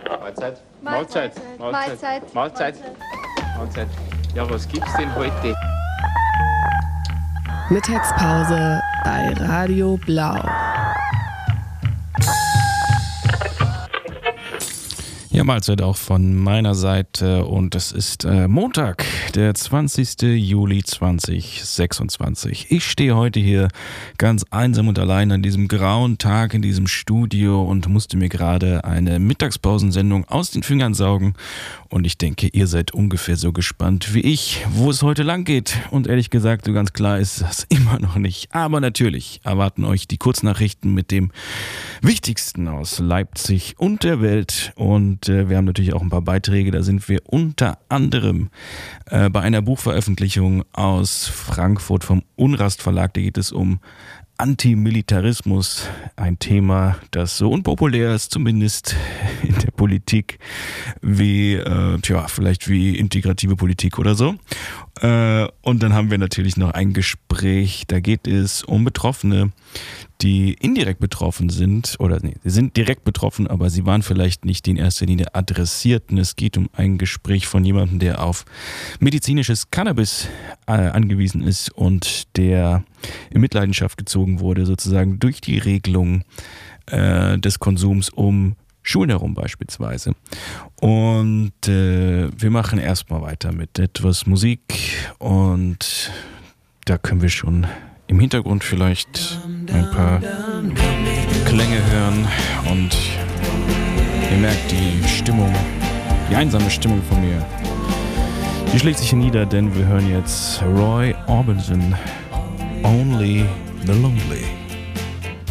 Mahlzeit. Mahlzeit. Mahlzeit. Mahlzeit. Mahlzeit. Ja, was gibt's denn heute? Mittagspause bei Radio Blau. Ja, Mahlzeit auch von meiner Seite und es ist Montag, der 20. Juli 2026. Ich stehe heute hier ganz einsam und allein an diesem grauen Tag in diesem Studio und musste mir gerade eine Mittagspausensendung aus den Fingern saugen und ich denke, ihr seid ungefähr so gespannt wie ich, wo es heute lang geht und ehrlich gesagt, so ganz klar ist das immer noch nicht. Aber natürlich erwarten euch die Kurznachrichten mit dem Wichtigsten aus Leipzig und der Welt und wir haben natürlich auch ein paar Beiträge, da sind wir unter anderem bei einer Buchveröffentlichung aus Frankfurt vom Unrast Verlag, da geht es um Antimilitarismus, ein Thema, das so unpopulär ist, zumindest in der Politik, wie, vielleicht wie integrative Politik oder so. Und dann haben wir natürlich noch ein Gespräch, da geht es um Betroffene, die indirekt betroffen sind, oder nee, sie sind direkt betroffen, aber sie waren vielleicht nicht in erster Linie Adressierten. Es geht um ein Gespräch von jemandem, der auf medizinisches Cannabis angewiesen ist und der in Mitleidenschaft gezogen wurde, sozusagen durch die Regelung des Konsums um Schulen herum beispielsweise. Und wir machen erstmal weiter mit etwas Musik und da können wir schon im Hintergrund vielleicht ein paar Klänge hören und ihr merkt die Stimmung, die einsame Stimmung von mir. Die schlägt sich nieder, denn wir hören jetzt Roy Orbison, Only the Lonely.